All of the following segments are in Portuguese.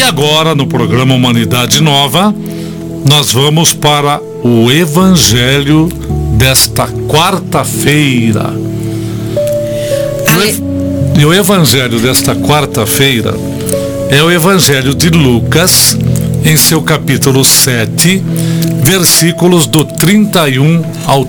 agora, no programa Humanidade Nova, nós vamos para o Evangelho desta quarta-feira. E o Evangelho desta quarta-feira é o Evangelho de Lucas, em seu capítulo 7, versículos do 31 ao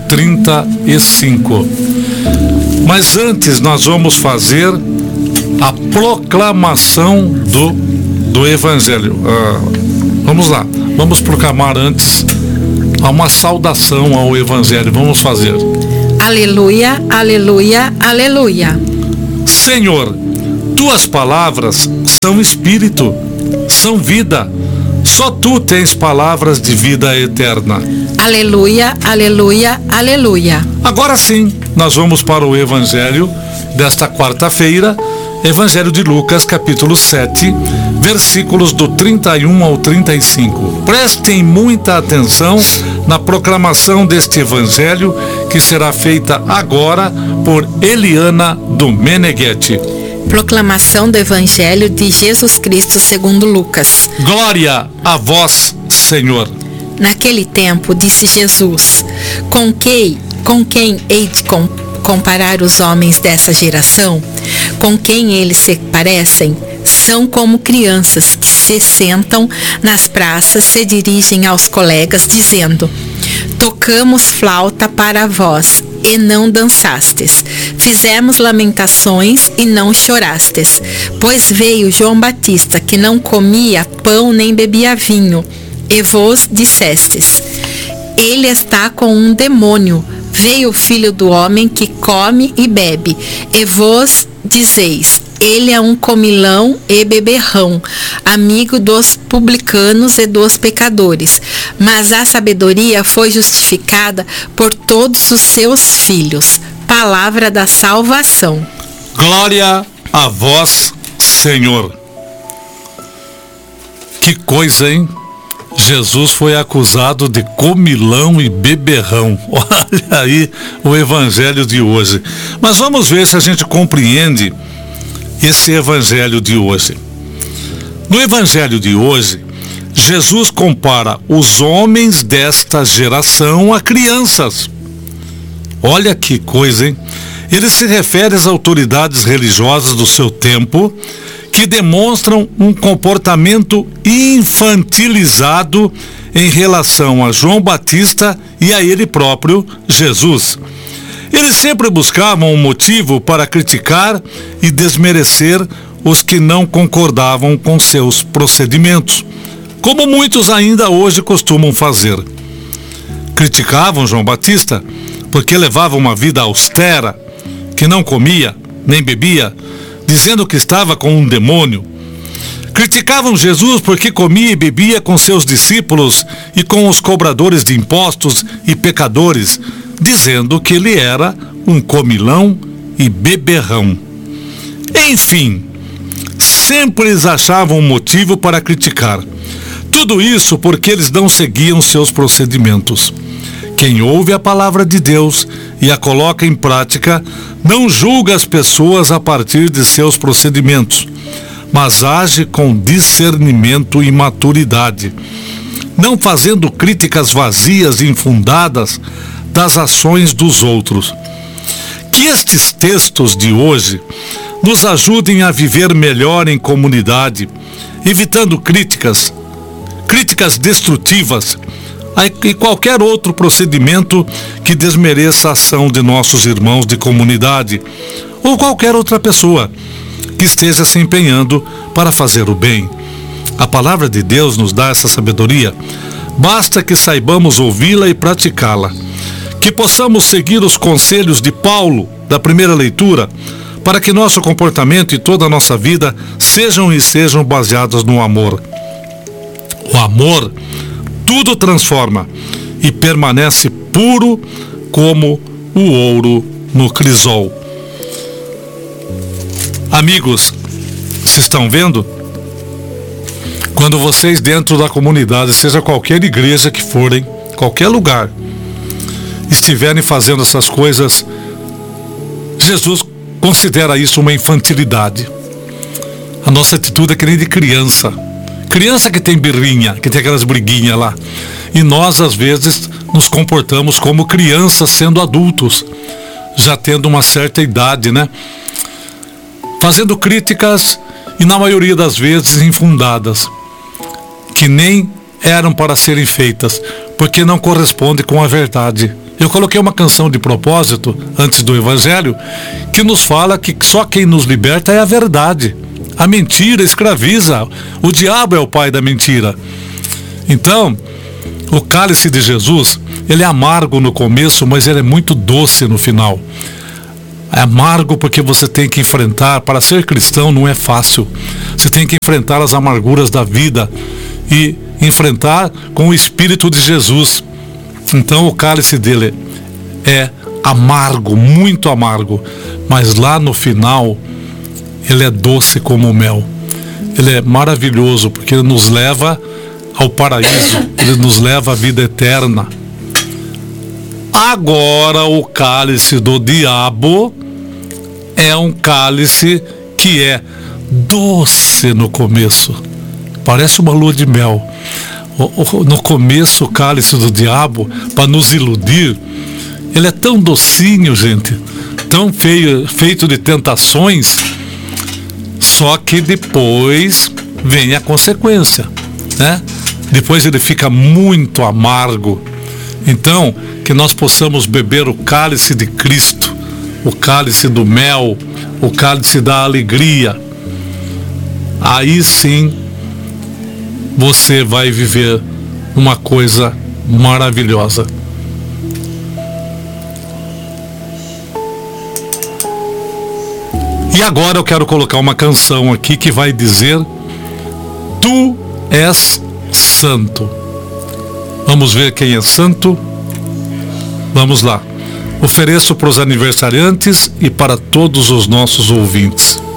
35. Mas antes nós vamos fazer a proclamação do Evangelho. Vamos lá, vamos proclamar antes uma saudação ao Evangelho. Vamos fazer. Aleluia, aleluia, aleluia. Senhor, tuas palavras são espírito, são vida. Só tu tens palavras de vida eterna. Aleluia, aleluia, aleluia. Agora sim, nós vamos para o Evangelho desta quarta-feira, Evangelho de Lucas, capítulo 7, versículos do 31 ao 35. Prestem muita atenção na proclamação deste Evangelho, que será feita agora por Eliana do Meneghetti. Proclamação do Evangelho de Jesus Cristo segundo Lucas. Glória a vós, Senhor. Naquele tempo, disse Jesus: Com quem hei de comparar os homens dessa geração? Com quem eles se parecem? São como crianças que se sentam nas praças, se dirigem aos colegas dizendo: Tocamos flauta para vós, e não dançastes. Fizemos lamentações e não chorastes. Pois veio João Batista, que não comia pão nem bebia vinho, e vos dissestes: Ele está com um demônio. Veio o Filho do Homem, que come e bebe, e vos dizeis: Ele é um comilão e beberrão, amigo dos publicanos e dos pecadores. Mas a sabedoria foi justificada por todos os seus filhos. Palavra da salvação. Glória a vós, Senhor. Que coisa, hein? Jesus foi acusado de comilão e beberrão. Olha aí o Evangelho de hoje. Mas vamos ver se a gente compreende esse Evangelho de hoje. No Evangelho de hoje, Jesus compara os homens desta geração a crianças. Olha que coisa, hein? Ele se refere às autoridades religiosas do seu tempo, que demonstram um comportamento infantilizado em relação a João Batista e a ele próprio, Jesus. Eles sempre buscavam um motivo para criticar e desmerecer os que não concordavam com seus procedimentos, como muitos ainda hoje costumam fazer. Criticavam João Batista porque levava uma vida austera, que não comia nem bebia, dizendo que estava com um demônio. Criticavam Jesus porque comia e bebia com seus discípulos e com os cobradores de impostos e pecadores, dizendo que ele era um comilão e beberrão. Enfim, sempre eles achavam um motivo para criticar. Tudo isso porque eles não seguiam seus procedimentos. Quem ouve a palavra de Deus e a coloca em prática, não julga as pessoas a partir de seus procedimentos, mas age com discernimento e maturidade, não fazendo críticas vazias e infundadas das ações dos outros. Que estes textos de hoje nos ajudem a viver melhor em comunidade, evitando críticas destrutivas e qualquer outro procedimento que desmereça a ação de nossos irmãos de comunidade ou qualquer outra pessoa que esteja se empenhando para fazer o bem. A palavra de Deus nos dá essa sabedoria. Basta que saibamos ouvi-la e praticá-la. Que possamos seguir os conselhos de Paulo, da primeira leitura, para que nosso comportamento e toda a nossa vida sejam baseados no amor. O amor tudo transforma e permanece puro como o ouro no crisol. Amigos, vocês estão vendo? Quando vocês dentro da comunidade, seja qualquer igreja que forem, qualquer lugar, estiverem fazendo essas coisas, Jesus considera isso uma infantilidade. A nossa atitude é que nem de criança, Criança que tem birrinha, que tem aquelas briguinhas lá. E nós, às vezes, nos comportamos como crianças sendo adultos, já tendo uma certa idade, né? Fazendo críticas, e na maioria das vezes infundadas, que nem eram para serem feitas, porque não corresponde com a verdade. Eu coloquei uma canção de propósito, antes do Evangelho, que nos fala que só quem nos liberta é a verdade. A mentira escraviza. O diabo é o pai da mentira. Então, o cálice de Jesus, ele é amargo no começo, mas ele é muito doce no final. É amargo porque você tem que enfrentar, para ser cristão não é fácil. Você tem que enfrentar as amarguras da vida e enfrentar com o Espírito de Jesus. Então o cálice dele é amargo, muito amargo, mas lá no final ele é doce como o mel. Ele é maravilhoso porque ele nos leva ao paraíso, ele nos leva à vida eterna. Agora o cálice do diabo é um cálice que é doce no começo, parece uma lua de mel. No começo, o cálice do diabo, para nos iludir, ele é tão docinho, gente, tão feito de tentações, só que depois vem a consequência, né? Depois ele fica muito amargo. Então, que nós possamos beber o cálice de Cristo, o cálice do mel, o cálice da alegria. Aí sim, você vai viver uma coisa maravilhosa. E agora eu quero colocar uma canção aqui que vai dizer: Tu és santo. Vamos ver quem é santo? Vamos lá. Ofereço para os aniversariantes e para todos os nossos ouvintes.